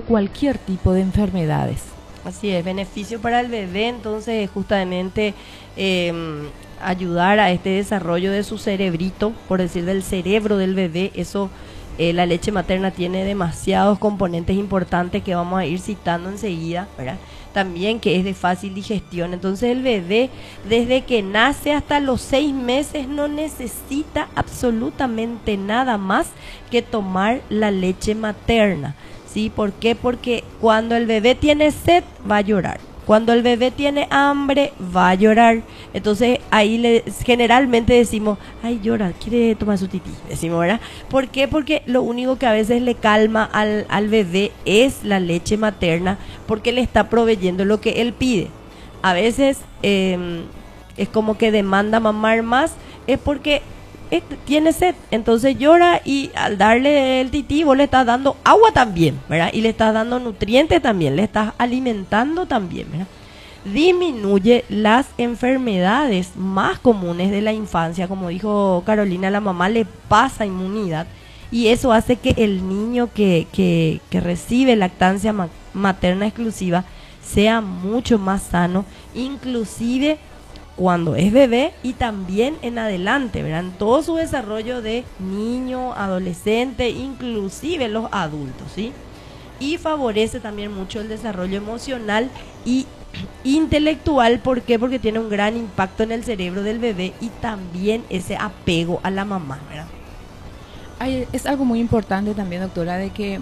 cualquier tipo de enfermedades. Así es, beneficio para el bebé, entonces justamente ayudar a este desarrollo de su cerebrito, por decir del cerebro del bebé, eso la leche materna tiene demasiados componentes importantes que vamos a ir citando enseguida, ¿verdad? También que es de fácil digestión, entonces el bebé desde que nace hasta los 6 meses no necesita absolutamente nada más que tomar la leche materna. ¿Sí? ¿Por qué? Porque cuando el bebé tiene sed, va a llorar. Cuando el bebé tiene hambre, va a llorar. Entonces, ahí generalmente decimos, ay, llora, quiere tomar su tití. Decimos, ¿verdad? ¿Por qué? Porque lo único que a veces le calma al bebé es la leche materna, porque le está proveyendo lo que él pide. A veces es como que demanda mamar más, es porque tiene sed, entonces llora, y al darle el tití vos le estás dando agua también, ¿verdad? Y le estás dando nutrientes también, le estás alimentando también, ¿verdad? Disminuye las enfermedades más comunes de la infancia, como dijo Carolina, la mamá le pasa inmunidad, y eso hace que el niño que recibe lactancia materna exclusiva sea mucho más sano, inclusive cuando es bebé y también en adelante, ¿verdad? En todo su desarrollo de niño, adolescente, inclusive los adultos, ¿sí? Y favorece también mucho el desarrollo emocional y intelectual. ¿Por qué? Porque tiene un gran impacto en el cerebro del bebé y también ese apego a la mamá, ¿verdad? Es algo muy importante también, doctora, de que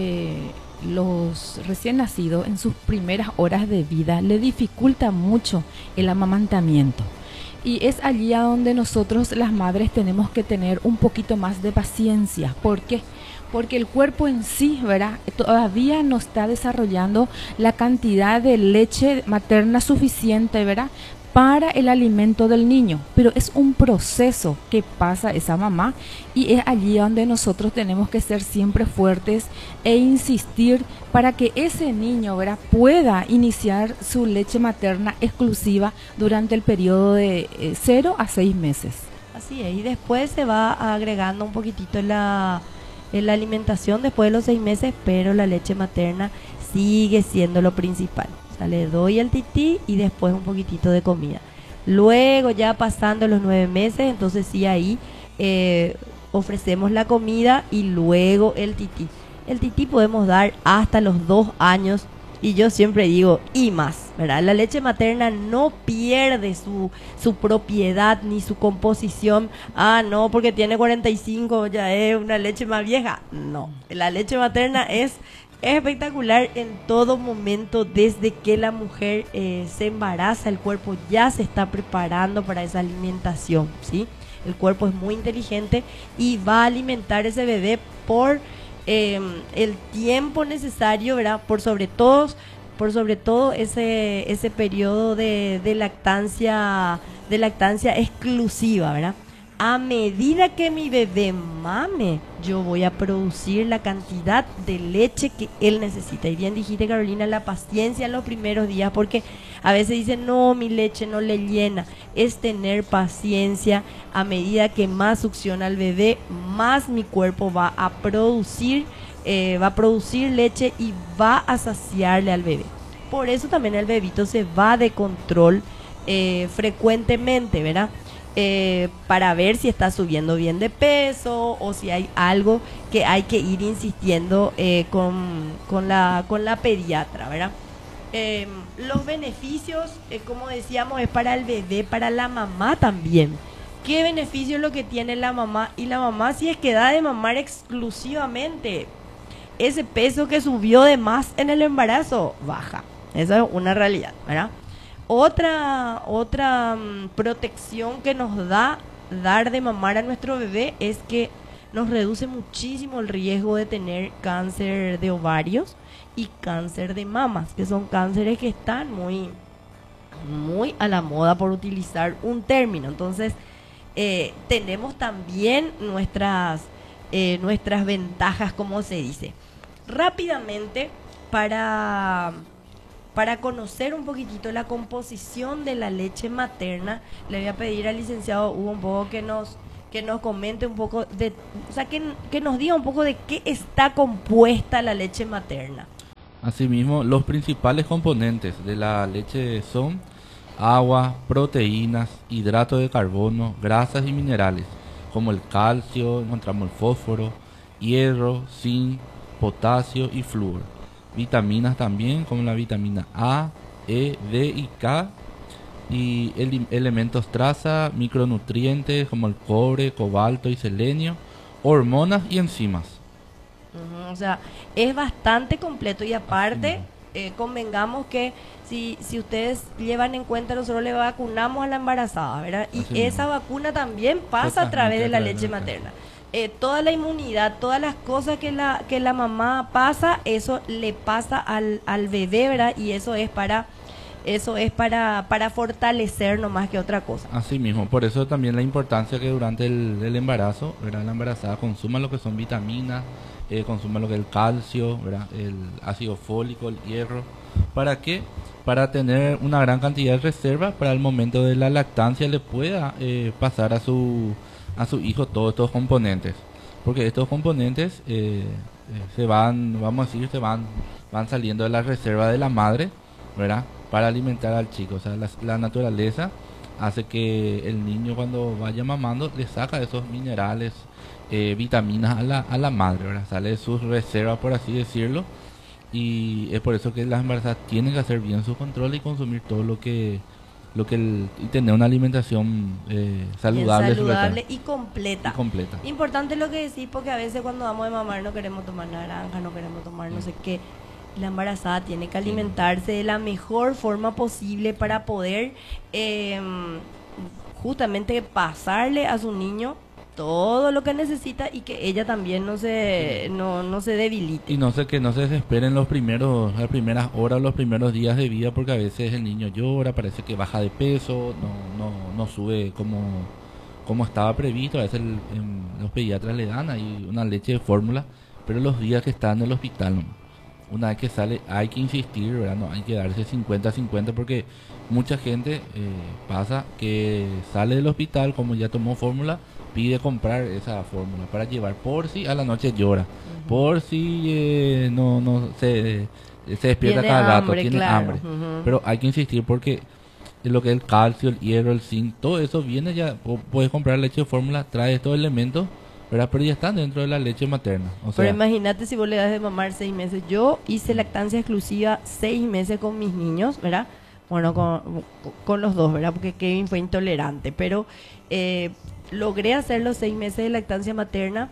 los recién nacidos en sus primeras horas de vida le dificulta mucho el amamantamiento. Y es allí a donde nosotros las madres tenemos que tener un poquito más de paciencia. ¿Por qué? Porque el cuerpo en sí, ¿verdad?, todavía no está desarrollando la cantidad de leche materna suficiente, ¿verdad?, para el alimento del niño, pero es un proceso que pasa esa mamá, y es allí donde nosotros tenemos que ser siempre fuertes e insistir para que ese niño, ¿verdad?, pueda iniciar su leche materna exclusiva durante el periodo de 0 a 6 meses. Así es, y después se va agregando un poquitito en la alimentación después de los 6 meses, pero la leche materna sigue siendo lo principal. O sea, le doy el tití y después un poquitito de comida. Luego, ya pasando los 9 meses, entonces sí, ahí ofrecemos la comida y luego el tití. El tití podemos dar hasta los 2 años, y yo siempre digo, y más, ¿verdad? La leche materna no pierde su propiedad ni su composición. Ah, no, porque tiene 45, ya es una leche más vieja. No, la leche materna es espectacular en todo momento. Desde que la mujer se embaraza, el cuerpo ya se está preparando para esa alimentación, ¿sí? El cuerpo es muy inteligente y va a alimentar ese bebé por el tiempo necesario, ¿verdad? Por sobre todo ese periodo de lactancia exclusiva, ¿verdad? A medida que mi bebé mame, yo voy a producir la cantidad de leche que él necesita. Y bien dijiste, Carolina, la paciencia en los primeros días, porque a veces dicen, no, mi leche no le llena. Es tener paciencia. A medida que más succiona el bebé, más mi cuerpo va a producir leche y va a saciarle al bebé. Por eso también el bebito se va de control frecuentemente, ¿verdad? Para ver si está subiendo bien de peso o si hay algo que hay que ir insistiendo con la pediatra, ¿verdad? Los beneficios, como decíamos, es para el bebé, para la mamá también. ¿Qué beneficio es lo que tiene la mamá? Y la mamá, si es que da de mamar exclusivamente, ese peso que subió de más en el embarazo baja. Eso es una realidad, ¿verdad? Otra protección que nos da dar de mamar a nuestro bebé es que nos reduce muchísimo el riesgo de tener cáncer de ovarios y cáncer de mamas, que son cánceres que están muy a la moda, por utilizar un término. Entonces, tenemos también nuestras ventajas, como se dice. Rápidamente, para conocer un poquitito la composición de la leche materna, le voy a pedir al licenciado Hugo un poco que nos comente un poco que nos diga un poco de qué está compuesta la leche materna. Asimismo, los principales componentes de la leche son agua, proteínas, hidratos de carbono, grasas y minerales, como el calcio, encontramos el fósforo, hierro, zinc, potasio y flúor. Vitaminas también, como la vitamina A, E, D y K, y elementos traza, micronutrientes como el cobre, cobalto y selenio, hormonas y enzimas. O sea, es bastante completo y aparte, convengamos que si ustedes llevan en cuenta, nosotros le vacunamos a la embarazada, ¿verdad? Y Así esa mismo. vacuna también pasa a través de la leche materna. Toda la inmunidad, todas las cosas que la mamá pasa, eso le pasa al bebé, ¿verdad? Y eso es para fortalecernos más que otra cosa. Así mismo, por eso también la importancia que durante el embarazo, ¿verdad? La embarazada consuma lo que son vitaminas, consuma lo que es el calcio, ¿verdad? El ácido fólico, el hierro. ¿Para qué? Para tener una gran cantidad de reservas para el momento de la lactancia le pueda pasar a su hijo todos estos componentes. Porque estos componentes se van, vamos a decir, van saliendo de la reserva de la madre, ¿verdad? Para alimentar al chico. O sea, la naturaleza hace que el niño cuando vaya mamando le saca esos minerales, vitaminas a la madre, ¿verdad? Sale de sus reservas, por así decirlo. Y es por eso que las embarazadas tienen que hacer bien su control y consumir todo y tener una alimentación saludable, bien saludable y completa. Y completa. Importante lo que decís, porque a veces cuando vamos de mamar no queremos tomar naranja, no queremos tomar no sé qué. La embarazada tiene que alimentarse de la mejor forma posible para poder justamente pasarle a su niño todo lo que necesita y que ella también no se debilite. Y que no se desesperen las primeras horas, los primeros días de vida, porque a veces el niño llora, parece que baja de peso, no sube como estaba previsto. A veces los pediatras le dan ahí una leche de fórmula, pero los días que está en el hospital, una vez que sale hay que insistir, ¿verdad? No hay que darse 50-50 porque mucha gente pasa que sale del hospital, como ya tomó fórmula, pide comprar esa fórmula para llevar por si a la noche llora, por si no se despierta Tiene cada rato, hambre, tiene claro. hambre. Pero hay que insistir porque lo que es el calcio, el hierro, el zinc, todo eso viene ya, puedes comprar leche de fórmula, trae estos elementos, ¿verdad? Pero ya están dentro de la leche materna. O sea, pero imagínate si vos le das de mamar 6 meses. Yo hice lactancia exclusiva 6 meses con mis niños, ¿verdad? Bueno, con los dos, ¿verdad? Porque Kevin fue intolerante, pero logré hacer los 6 meses de lactancia materna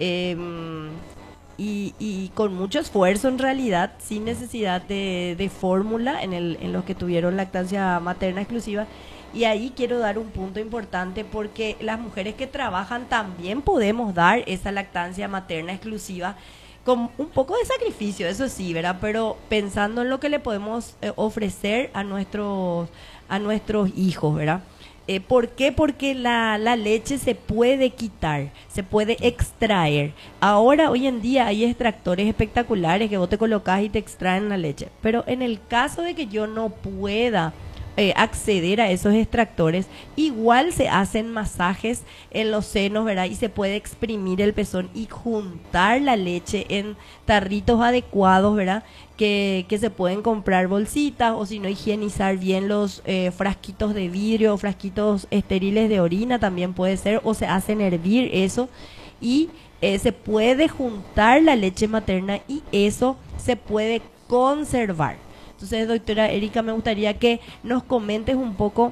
y con mucho esfuerzo en realidad, sin necesidad de fórmula en los que tuvieron lactancia materna exclusiva. Y ahí quiero dar un punto importante porque las mujeres que trabajan también podemos dar esa lactancia materna exclusiva con un poco de sacrificio, eso sí, ¿verdad? Pero pensando en lo que le podemos ofrecer a nuestros hijos, ¿verdad? ¿Por qué? Porque la leche se puede quitar, se puede extraer. Ahora, hoy en día, hay extractores espectaculares que vos te colocas y te extraen la leche. Pero en el caso de que yo no pueda acceder a esos extractores, igual se hacen masajes en los senos, ¿verdad? Y se puede exprimir el pezón y juntar la leche en tarritos adecuados, ¿verdad? Que se pueden comprar bolsitas o si no higienizar bien los frasquitos de vidrio o frasquitos estériles de orina también puede ser, o se hacen hervir eso y se puede juntar la leche materna y eso se puede conservar. Entonces, doctora Erika, me gustaría que nos comentes un poco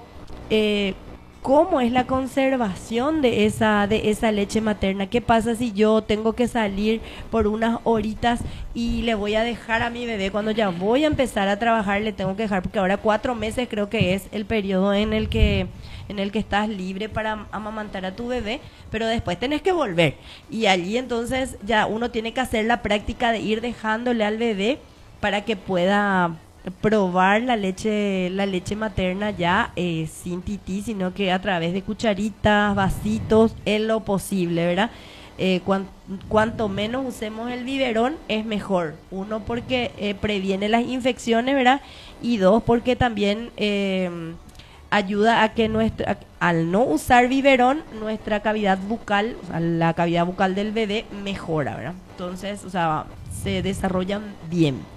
cómo es la conservación de esa leche materna. ¿Qué pasa si yo tengo que salir por unas horitas y le voy a dejar a mi bebé cuando ya voy a empezar a trabajar? Le tengo que dejar, porque ahora 4 meses creo que es el periodo en el que estás libre para amamantar a tu bebé, pero después tenés que volver. Y allí entonces ya uno tiene que hacer la práctica de ir dejándole al bebé para que pueda probar la leche materna ya sin tití, sino que a través de cucharitas, vasitos, en lo posible, ¿verdad? Cuanto menos usemos el biberón es mejor. Uno, porque previene las infecciones, ¿verdad? Y dos, porque también ayuda a que al no usar biberón, nuestra cavidad bucal, o sea, la cavidad bucal del bebé mejora, ¿verdad? Entonces, o sea, se desarrollan bien.